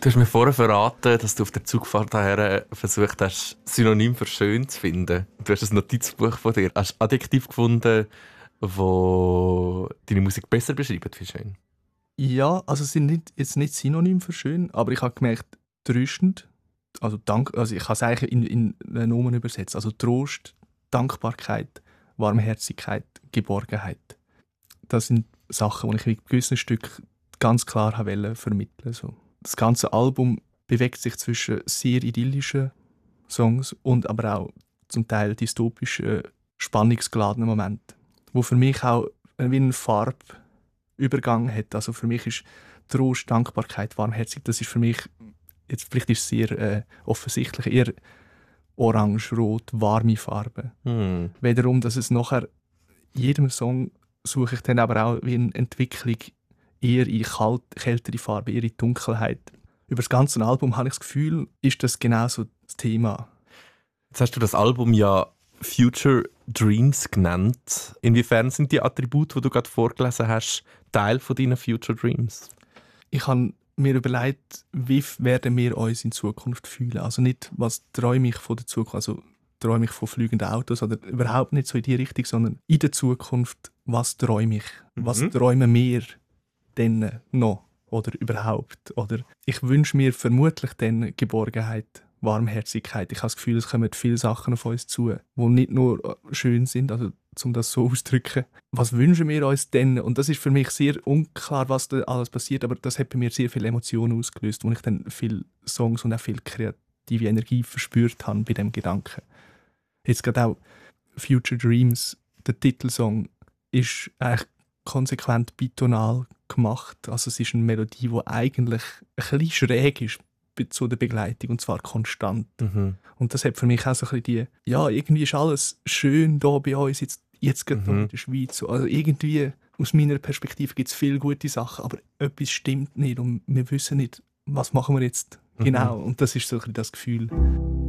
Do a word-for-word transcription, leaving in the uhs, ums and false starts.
Du hast mir vorher verraten, dass du auf der Zugfahrt daher versucht hast, Synonym für schön zu finden. Du hast ein Notizbuch von dir. Hast du Adjektiv gefunden, wo deine Musik besser beschreibt wie schön? Ja, also es sind nicht, jetzt nicht Synonym für schön, aber ich habe gemerkt, tröstend, also, dank, also ich kann es eigentlich in, in einen Nomen übersetzen, also Trost, Dankbarkeit, Warmherzigkeit, Geborgenheit. Das sind Sachen, die ich mit gewissen Stück ganz klar wollte vermitteln. So. Das ganze Album bewegt sich zwischen sehr idyllischen Songs und aber auch zum Teil dystopischen, spannungsgeladenen Momenten, wo für mich auch wie ein Farbübergang hat. Also für mich ist Trost, Dankbarkeit, Warmherzig, das ist für mich, jetzt vielleicht ist es sehr äh, offensichtlich, eher orange, rot, warme Farben. Hm. Wiederum, dass es nachher in jedem Song suche ich dann aber auch wie eine Entwicklung eher in kalt, kältere Farbe, eher in Dunkelheit. Über das ganze Album habe ich das Gefühl, ist das genau so das Thema. Jetzt hast du das Album ja Future Dreams genannt. Inwiefern sind die Attribute, die du gerade vorgelesen hast, Teil von deinen Future Dreams? Ich habe mir überlegt, wie werden wir uns in Zukunft fühlen. Also nicht, was träume ich von der Zukunft, also träume ich von fliegenden Autos oder überhaupt nicht so in die Richtung, sondern in der Zukunft, was träume ich? Mhm. Was träumen wir denn noch oder überhaupt? Oder ich wünsche mir vermutlich dann Geborgenheit, Warmherzigkeit. Ich habe das Gefühl, es kommen viele Sachen auf uns zu, die nicht nur schön sind, also um das so auszudrücken. Was wünschen wir uns denn? Und das ist für mich sehr unklar, was da alles passiert, aber das hat bei mir sehr viele Emotionen ausgelöst, wo ich dann viele Songs und auch viel kreative Energie verspürt habe bei dem Gedanken. Jetzt gerade auch Future Dreams, der Titelsong, ist eigentlich konsequent bitonal gemacht. Also es ist eine Melodie, die eigentlich ein bisschen schräg ist zu der Begleitung, und zwar konstant. Mhm. Und das hat für mich auch so ein bisschen die, ja, irgendwie ist alles schön da bei uns, jetzt, jetzt gerade mhm. in der Schweiz. Also irgendwie, aus meiner Perspektive gibt es viele gute Sachen, aber etwas stimmt nicht und wir wissen nicht, was machen wir jetzt genau. Mhm. Und das ist so ein bisschen das Gefühl.